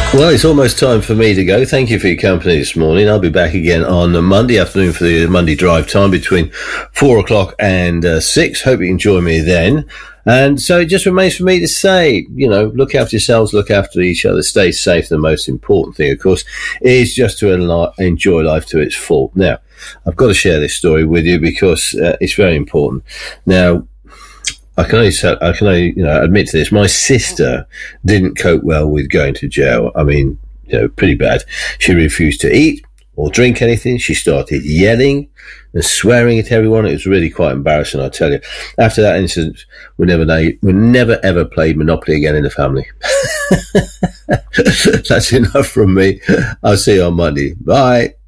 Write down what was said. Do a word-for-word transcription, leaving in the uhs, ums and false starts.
Well, it's almost time for me to go. Thank you for your company this morning. I'll be back again on a Monday afternoon for the Monday drive time between four o'clock and uh, six. Hope you can join me then. And so it just remains for me to say, you know, look after yourselves, look after each other, stay safe. The most important thing, of course, is just to enjoy life to its full. Now, I've got to share this story with you because uh, it's very important. Now, I can only say, I can only, you know, admit to this. My sister didn't cope well with going to jail. I mean, you know, pretty bad. She refused to eat or drink anything. She started yelling and swearing at everyone. It was really quite embarrassing, I tell you. After that incident, we never, we never ever played Monopoly again in the family. That's enough from me. I'll see you on Monday. Bye.